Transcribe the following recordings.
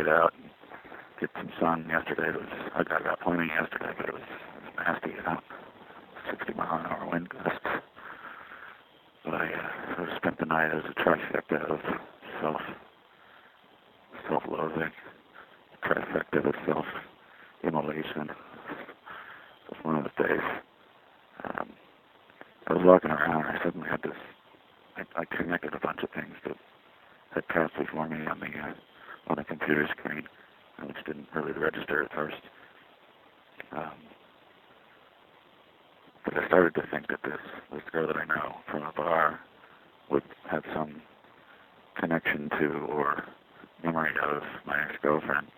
get out and get some sun yesterday. I got plenty yesterday, but it was nasty, 60-mile-an-hour wind gusts. But I sort of spent the night as a trifecta of self-loathing, trifecta of self-immolation. Just one of the days. I was walking around and I suddenly had this, I connected a bunch of things that had passed before me on the computer screen, which didn't really register at first. But I started to think that this girl that I know from a bar would have some connection to or memory of my ex-girlfriend.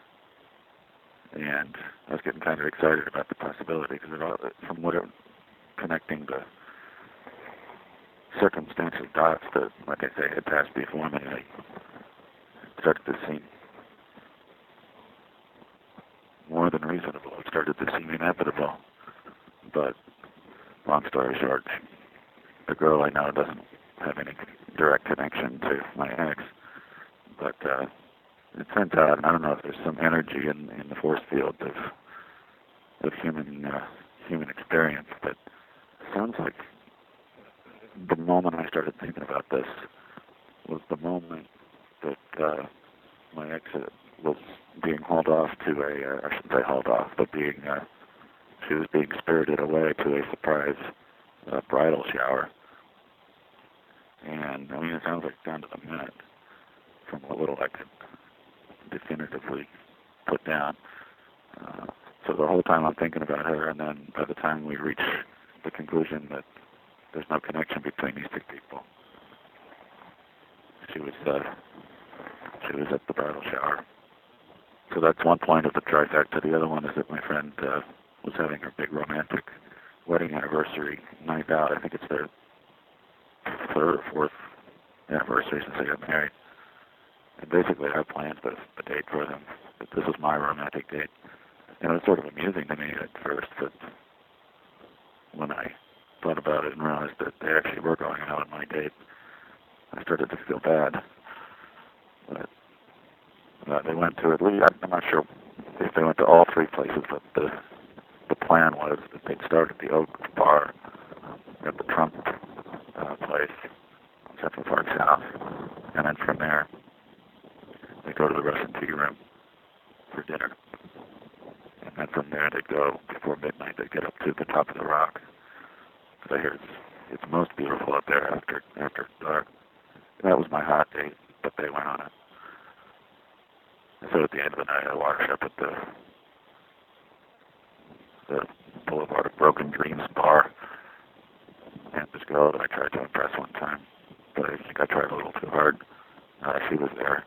And I was getting kind of excited about the possibility because from what connecting the circumstantial dots that, like I say, had passed before me, I started to seem more than reasonable. It started to seem inevitable. But long story short, the girl I know doesn't have any direct connection to my ex. But it turns out, and I don't know if there's some energy in the force field of human experience, but it sounds like the moment I started thinking about this was the moment that my ex was being hauled off to I shouldn't say hauled off, but she was being spirited away to a surprise bridal shower. And I mean, it sounds like down to the minute from what little I could definitively put down. So the whole time I'm thinking about her, and then by the time we reach the conclusion that there's no connection between these two people, she was at the bridal shower. So that's one point of the trifecta. The other one is that my friend was having her big romantic wedding anniversary night out. I think it's their third or fourth anniversary since they got married. And basically I planned the date for them. But this was my romantic date. And it was sort of amusing to me at first, but when I thought about it and realized that they actually were going out on my date, I started to feel bad. But they went to at least, I'm not sure if they went to all three places, but the plan was that they'd start at the Oak Bar at the Trump place on Central Park South, and then from there they'd go to the Russian Tea Room for dinner. And then from there they'd go, before midnight, they'd get up to the top of the Rock. Because I hear it's most beautiful up there after dark. And that was my hot date, but they went on it. And so at the end of the night, I washed up at the Boulevard of Broken Dreams bar. And this girl that I tried to impress one time, but I think I tried a little too hard. She was there,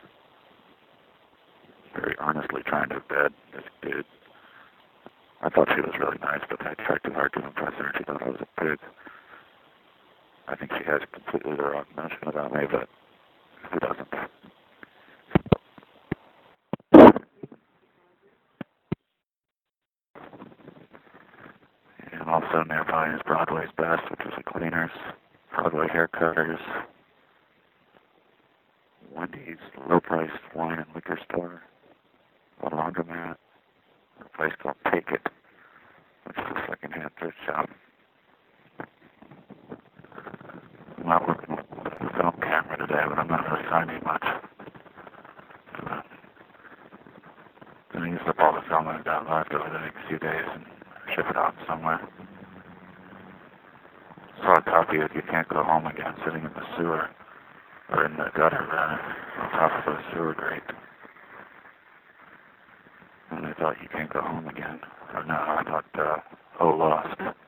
very earnestly trying to bed this dude. I thought she was really nice, but I tried too hard to impress her, and she thought I was a pig. I think she has completely the wrong notion about me, but who doesn't? And also nearby is Broadway's Best, which is a cleaners, Broadway haircutters, Wendy's low-priced wine and liquor store, a laundromat, a place called Take It, which is a second-hand thrift shop. I'm not working with the film camera today, but I'm not really finding much. I'm going to use up all the film I've got left over the next few days and ship it out somewhere. Saw a copy of You Can't Go Home Again sitting in the sewer, or in the gutter, on top of a sewer grate. And I thought You Can't Go Home Again. Or no, I thought Oh Lost.